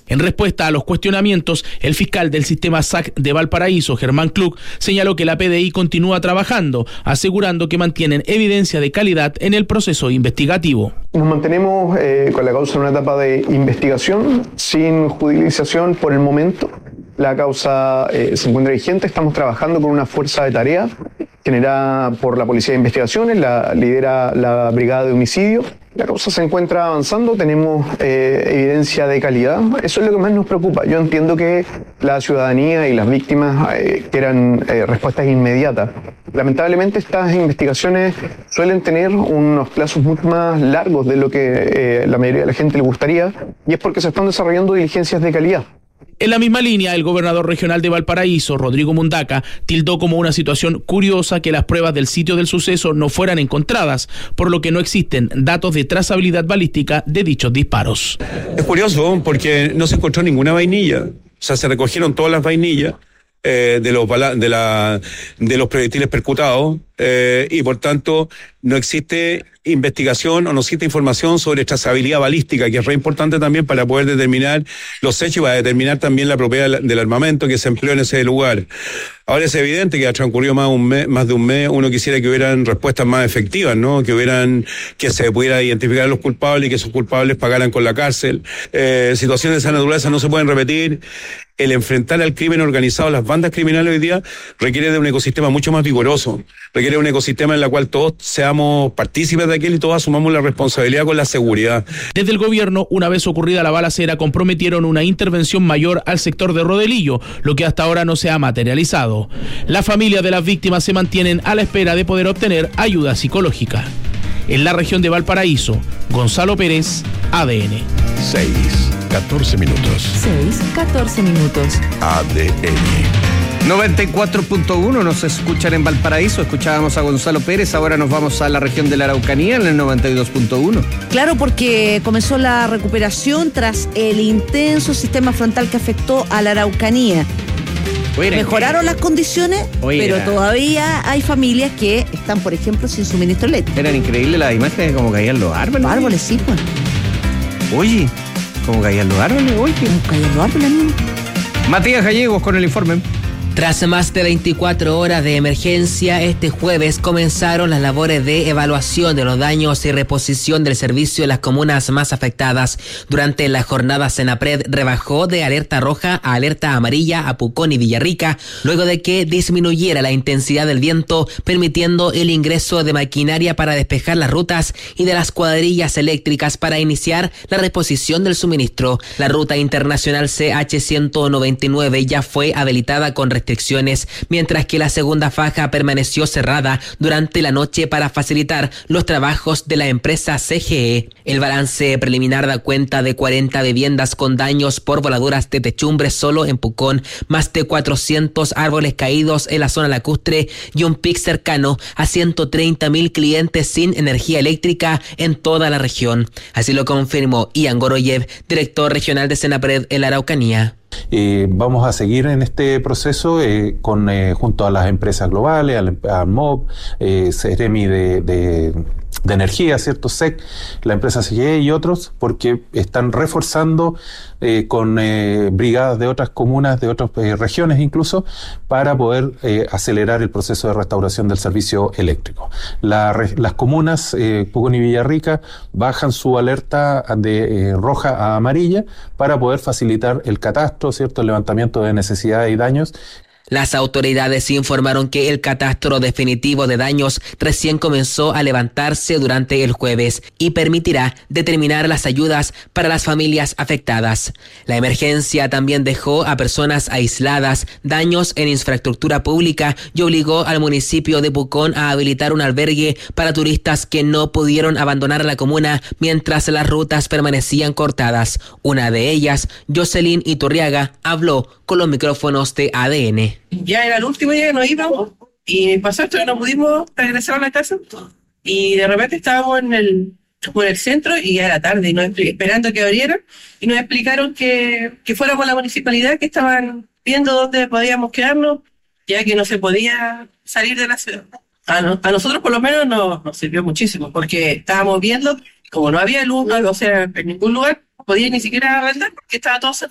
En respuesta a los cuestionamientos, el fiscal del sistema SAC de Valparaíso, Germán Klug, señaló que la PDI continúa trabajando, asegurando que mantienen evidencia de calidad en el proceso investigativo. Nos mantenemos con la causa en una etapa de investigación, sin judicialización por el momento. La causa se encuentra vigente, estamos trabajando con una fuerza de tarea generada por la Policía de Investigaciones, la lidera la Brigada de Homicidio. La causa se encuentra avanzando, tenemos evidencia de calidad, eso es lo que más nos preocupa. Yo entiendo que la ciudadanía y las víctimas quieran respuestas inmediatas. Lamentablemente estas investigaciones suelen tener unos plazos mucho más largos de lo que la mayoría de la gente le gustaría, y es porque se están desarrollando diligencias de calidad. En la misma línea, el gobernador regional de Valparaíso, Rodrigo Mundaca, tildó como una situación curiosa que las pruebas del sitio del suceso no fueran encontradas, por lo que no existen datos de trazabilidad balística de dichos disparos. Es curioso porque no se encontró ninguna vainilla, o sea, se recogieron todas las vainillas de los proyectiles percutados y por tanto no existe investigación o no existe información sobre trazabilidad balística, que es re importante también para poder determinar los hechos y para determinar también la propiedad del armamento que se empleó en ese lugar. Ahora es evidente que ha transcurrido más de un mes, uno quisiera que hubieran respuestas más efectivas, ¿no? Que se pudiera identificar a los culpables y que esos culpables pagaran con la cárcel. Situaciones de esa naturaleza no se pueden repetir. El enfrentar al crimen organizado, las bandas criminales hoy día, requiere de un ecosistema mucho más vigoroso, requiere de un ecosistema en el cual todos seamos partícipes de aquel y todos asumamos la responsabilidad con la seguridad. Desde el gobierno, una vez ocurrida la balacera, comprometieron una intervención mayor al sector de Rodelillo, lo que hasta ahora no se ha materializado. Las familias de las víctimas se mantienen a la espera de poder obtener ayuda psicológica. En la región de Valparaíso, Gonzalo Pérez, ADN. 6:14 minutos. 6:14 minutos. ADN. 94.1 nos escuchan en Valparaíso, escuchábamos a Gonzalo Pérez, ahora nos vamos a la región de la Araucanía en el 92.1. Claro, porque comenzó la recuperación tras el intenso sistema frontal que afectó a la Araucanía. Mejoraron las condiciones, pero todavía hay familias que están, por ejemplo, sin suministro eléctrico. Eran increíbles las imágenes de cómo caían los árboles. Los árboles, sí, pues. Oye, ¿cómo caían los árboles? Oye, ¿cómo caían los árboles, amigo? Matías Gallegos con el informe. Tras más de 24 horas de emergencia, este jueves comenzaron las labores de evaluación de los daños y reposición del servicio en las comunas más afectadas. Durante la jornada, Senapred rebajó de alerta roja a alerta amarilla a Pucón y Villarrica, luego de que disminuyera la intensidad del viento, permitiendo el ingreso de maquinaria para despejar las rutas y de las cuadrillas eléctricas para iniciar la reposición del suministro. La ruta internacional CH199 ya fue habilitada con restricciones, mientras que la segunda faja permaneció cerrada durante la noche para facilitar los trabajos de la empresa CGE. El balance preliminar da cuenta de 40 viviendas con daños por voladuras de techumbre solo en Pucón, más de 400 árboles caídos en la zona lacustre y un pic cercano a 130.000 clientes sin energía eléctrica en toda la región. Así lo confirmó Ian Goroyev, director regional de Senapred en la Araucanía. Vamos a seguir en este proceso junto a las empresas globales, al MOB, Ceremi de energía, ¿cierto? SEC, la empresa CGE y otros, porque están reforzando con brigadas de otras comunas, de otras regiones incluso, para poder acelerar el proceso de restauración del servicio eléctrico. Las comunas, Pucón y Villarrica, bajan su alerta de roja a amarilla para poder facilitar el catastro, ¿cierto? El levantamiento de necesidades y daños. Las autoridades informaron que el catastro definitivo de daños recién comenzó a levantarse durante el jueves y permitirá determinar las ayudas para las familias afectadas. La emergencia también dejó a personas aisladas, daños en infraestructura pública y obligó al municipio de Pucón a habilitar un albergue para turistas que no pudieron abandonar la comuna mientras las rutas permanecían cortadas. Una de ellas, Jocelyn Iturriaga, habló con los micrófonos de ADN. Ya era el último día que nos íbamos y pasó esto que no pudimos regresar a la casa y de repente estábamos por el centro y ya era tarde y esperando que abrieran y nos explicaron que fuéramos a la municipalidad, que estaban viendo dónde podíamos quedarnos ya que no se podía salir de la ciudad. A nosotros por lo menos nos sirvió muchísimo porque estábamos viendo como no había luz, o sea, en ningún lugar podía ni siquiera arrendar porque estaba todo cerrado.